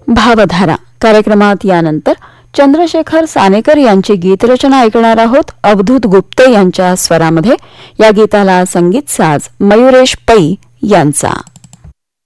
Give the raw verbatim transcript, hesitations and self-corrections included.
भावधारा कार्यक्रमात यानंतर चंद्रशेखर सानेकर यांची गीतरचना ऐकणार आहोत. अवधूत गुप्ते यांच्या स्वरामध्ये या गीताला संगीत साज मयुरेश पै यांचा.